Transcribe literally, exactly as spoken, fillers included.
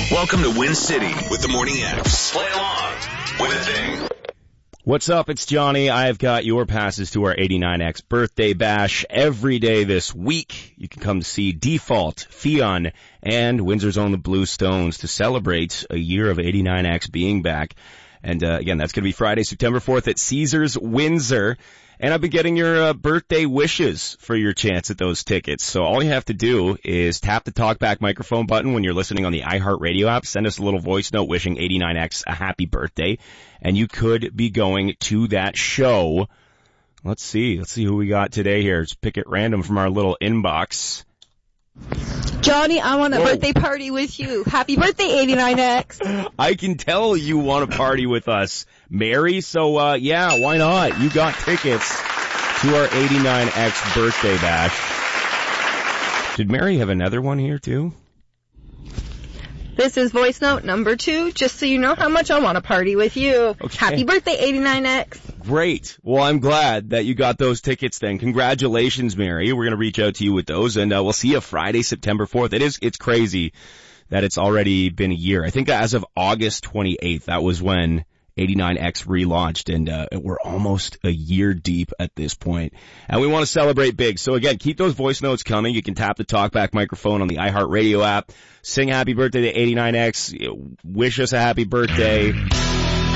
Welcome to Win City with the Morning X. Play along. Win a thing. What's up? It's Johnny. I've got your passes to our eighty-nine X birthday bash every day this week. You can come to see Default, Fionn, and Windsor's own the Blue Stones to celebrate a year of eighty-nine X being back. And uh, again, that's going to be Friday, September fourth at Caesars Windsor. And I've been getting your uh, birthday wishes for your chance at those tickets. So all you have to do is tap the talkback microphone button when you're listening on the iHeartRadio app. Send us a little voice note wishing eighty-nine X a happy birthday. And you could be going to that show. Let's see. Let's see who we got today here. Let's pick at random from our little inbox. Johnny, I want a Whoa. birthday party with you. Happy birthday, eighty-nine X. I can tell you want to party with us, Mary. So, uh, yeah, why not? You got tickets to our eighty-nine X birthday bash. Did Mary have another one here, too? This is voice note number two, just so you know how much I want to party with you. Okay. Happy birthday, eighty-nine X. Great. Well, I'm glad that you got those tickets then. Congratulations, Mary. We're going to reach out to you with those, and uh, we'll see you Friday, September fourth. It is, it's crazy that it's already been a year. I think as of August twenty-eighth, that was when eighty-nine X relaunched, and uh, we're almost a year deep at this point. And we want to celebrate big. So again, keep those voice notes coming. You can tap the talkback microphone on the iHeartRadio app. Sing happy birthday to eighty-nine X. Wish us a happy birthday.